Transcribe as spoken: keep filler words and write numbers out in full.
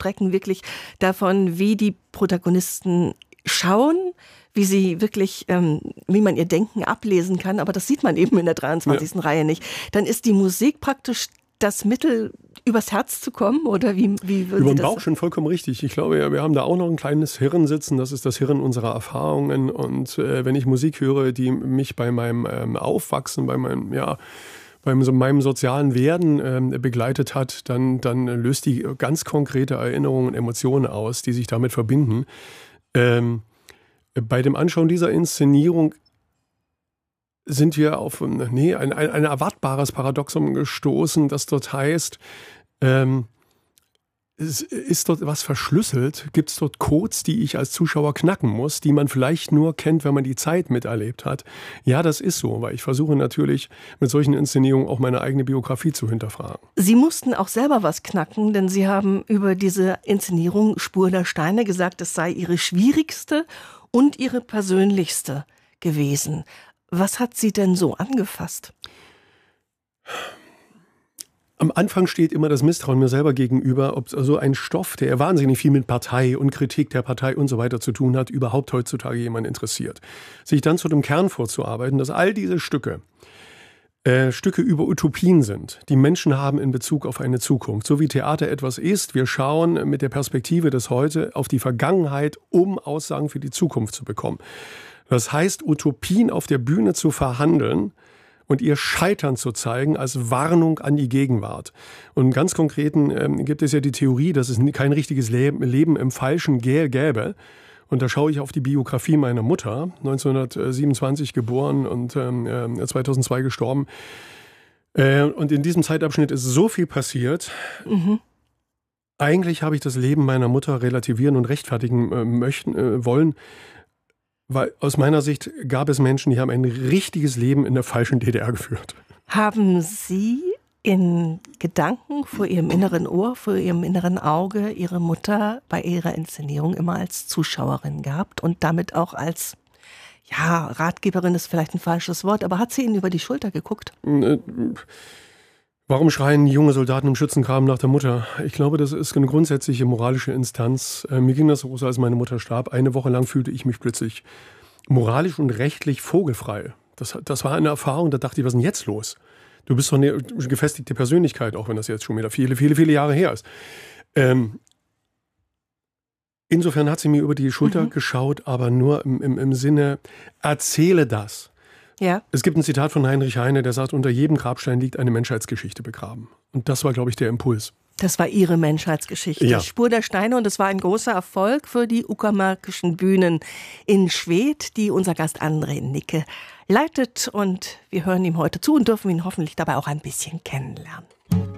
Strecken wirklich davon, wie die Protagonisten schauen, wie sie wirklich, ähm, wie man ihr Denken ablesen kann, aber das sieht man eben in der dreiundzwanzigsten Ja. Reihe nicht. Dann ist die Musik praktisch das Mittel, übers Herz zu kommen, oder wie, wie würden Über Sie den das Bauch schon vollkommen richtig. Ich glaube, ja, wir haben da auch noch ein kleines Hirn sitzen, das ist das Hirn unserer Erfahrungen, und äh, wenn ich Musik höre, die mich bei meinem ähm, Aufwachsen, bei meinem, ja, bei meinem sozialen Werden ähm, begleitet hat, dann, dann löst die ganz konkrete Erinnerungen und Emotionen aus, die sich damit verbinden. Ähm, bei dem Anschauen dieser Inszenierung sind wir auf nee, ein, ein, ein erwartbares Paradoxon gestoßen, das dort heißt, ähm, ist, ist dort was verschlüsselt? Gibt es dort Codes, die ich als Zuschauer knacken muss, die man vielleicht nur kennt, wenn man die Zeit miterlebt hat? Ja, das ist so, weil ich versuche natürlich mit solchen Inszenierungen auch meine eigene Biografie zu hinterfragen. Sie mussten auch selber was knacken, denn Sie haben über diese Inszenierung Spur der Steine gesagt, es sei Ihre schwierigste und Ihre persönlichste gewesen. Was hat Sie denn so angefasst? Am Anfang steht immer das Misstrauen mir selber gegenüber, ob so ein Stoff, der wahnsinnig viel mit Partei und Kritik der Partei und so weiter zu tun hat, überhaupt heutzutage jemand interessiert. Sich dann zu dem Kern vorzuarbeiten, dass all diese Stücke äh, Stücke über Utopien sind, die Menschen haben in Bezug auf eine Zukunft. So wie Theater etwas ist, wir schauen mit der Perspektive des Heute auf die Vergangenheit, um Aussagen für die Zukunft zu bekommen. Das heißt, Utopien auf der Bühne zu verhandeln und ihr Scheitern zu zeigen als Warnung an die Gegenwart. Und im ganz Konkreten ähm, gibt es ja die Theorie, dass es kein richtiges Leben, Leben im Falschen gäbe. Und da schaue ich auf die Biografie meiner Mutter, neunzehnhundertsiebenundzwanzig geboren und ähm, zweitausendzwei gestorben. Äh, und in diesem Zeitabschnitt ist so viel passiert. Mhm. Eigentlich habe ich das Leben meiner Mutter relativieren und rechtfertigen äh, möchten, äh, wollen. Weil aus meiner Sicht gab es Menschen, die haben ein richtiges Leben in der falschen D D R geführt. Haben Sie in Gedanken vor Ihrem inneren Ohr, vor Ihrem inneren Auge Ihre Mutter bei ihrer Inszenierung immer als Zuschauerin gehabt und damit auch als, ja, Ratgeberin ist vielleicht ein falsches Wort, aber hat sie Ihnen über die Schulter geguckt? Äh, Warum schreien junge Soldaten im Schützengraben nach der Mutter? Ich glaube, das ist eine grundsätzliche moralische Instanz. Äh, mir ging das so, als meine Mutter starb. Eine Woche lang fühlte ich mich plötzlich moralisch und rechtlich vogelfrei. Das, das war eine Erfahrung, da dachte ich, was ist denn jetzt los? Du bist doch eine gefestigte Persönlichkeit, auch wenn das jetzt schon wieder viele, viele, viele Jahre her ist. Ähm, insofern hat sie mir über die Schulter mhm. geschaut, aber nur im, im, im Sinne, erzähle das. Ja. Es gibt ein Zitat von Heinrich Heine, der sagt, unter jedem Grabstein liegt eine Menschheitsgeschichte begraben. Und das war, glaube ich, der Impuls. Das war Ihre Menschheitsgeschichte. Ja. Spur der Steine, und es war ein großer Erfolg für die uckermärkischen Bühnen in Schwedt, die unser Gast André Nicke leitet. Und wir hören ihm heute zu und dürfen ihn hoffentlich dabei auch ein bisschen kennenlernen.